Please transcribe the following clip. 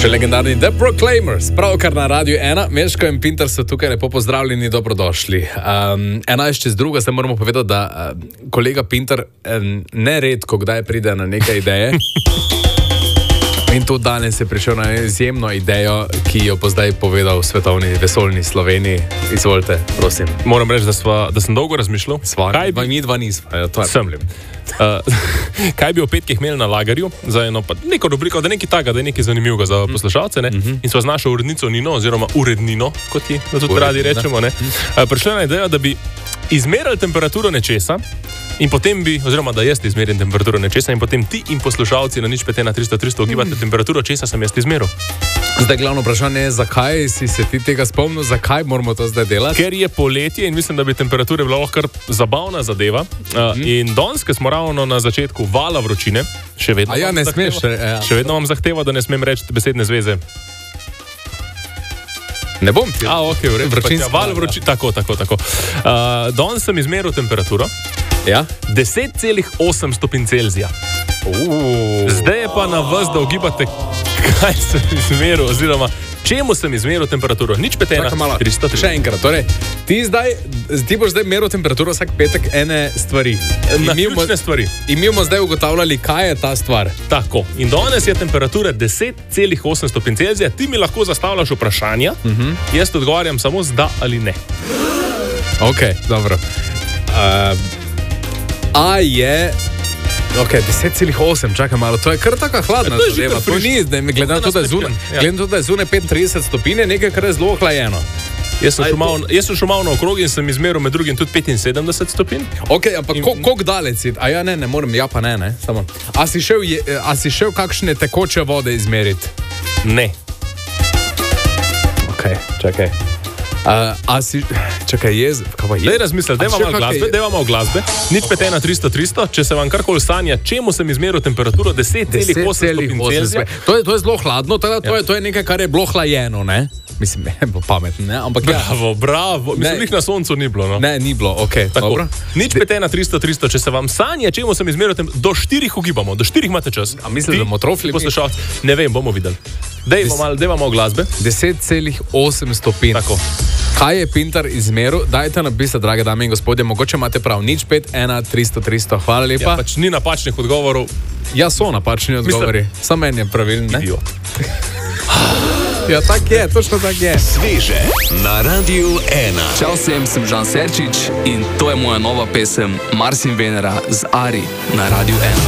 Še legendarni The Proclaimers, pravkar na Radiu 1. Meško in Pinter so tukaj, lepo pozdravljeni, dobrodošli. 11:02, zdaj moramo povedati, da kolega Pinter neredko kdaj pride na neke ideje. In tudi danes je prišel na izjemno idejo, ki jo bo zdaj povedal svetovni vesoljni Sloveniji. Izvolite, prosim. Moram reči, da sem dolgo razmišljal. Mi dva nismo. Semljem. Kaj bi o petkih imeli na lagerju za eno neko rubriko, da je nekaj takega, da je nekaj zanimivega za poslušalce, ne? In sva z našo urednico Nino, oziroma urednino, kot ji tudi radi rečemo, ne? Prišla na idejo, da bi izmerili temperaturo nečesa in potem bi, oziroma da jaz izmerim temperaturo nečesa in potem ti in poslušalci na 051 ugibate temperaturo, česa sem jaz izmeril. Zdaj glavno vprašanje je, zakaj si se ti tega spomnil, zakaj moramo to zdaj delati? Ker je poletje in mislim, da bi temperature bila lahko kar zabavna zadeva. In danes, ko smo ravno na začetku vala vročine, še vedno še vedno vam zahteva, da ne smem reči besedne zveze. Ne bom ti. Ok, v redu. Vročinska. Val vročine. Tako. Danes sem izmeril temperaturo. Ja? 10,8 stopinj Celzija. Zdaj je pa na vas, da ugibate, kaj sem izmeril, oziroma čemu sem izmeril temperaturo. Nič petena. 303. Še enkrat, torej, ti boš zdaj meril temperaturo vsak petek ene stvari. Ključne stvari. In mi bomo zdaj ugotavljali, kaj je ta stvar. Tako. In danes je temperatura 10,8 stopinj Celzija. Ti mi lahko zastavljaš vprašanja, jaz odgovarjam samo z da ali ne. Ok, dobro. A je... Ok, 10,8, čakaj malo, to je kar taka hladna zadeva. To ni, glede na to, da je zunaj 35 stopinj, nekaj, kar je zelo hlajeno. Jaz sem šel malo naokrog in sem izmeril med drugim tudi 75 stopinj. Ok, ampak koliko daleč si? A ja, ne morem, ja pa ne, samo. A si šel kakšne tekoče vode izmeriti? Ne. Ok, čakaj. Čakaj, Daj razmisliti, dajva malo glasbe. Nič petena 300, če se vam karkoli sanja, čemu sem izmeril temperaturo 10,8 stopinj Celzija. To je zelo hladno, to je nekaj, kar je bilo hlajeno, ne? Mislim, je bilo pametno, ne? Ampak bravo. Mislim, jih na soncu ni bilo, no? Ne, ni bilo, ok, dobro. Nič petena 300, če se vam sanja, čemu sem izmeril do 4 ugibamo, do 4 imate čas. A mislim, da bomo trofli? Ne vem, bomo videli. Dajva malo glasbe. 10,8 stopinj. Tako. Kaj je Pinter izmeril? Dajte napisati, drage dame in gospodje, mogoče imate prav. 051 300. Hvala lepa. Ja, pač ni napačnih odgovorov. Ja, so napačni odgovori. Samo meni je pravilno, ne? Idiot. Ja, tak je, točno tak je. Sveže na Radiu 1. Čau vsem, sem Žan Serčič in to je moja nova pesem Mars in Venera z Ari na Radiu 1.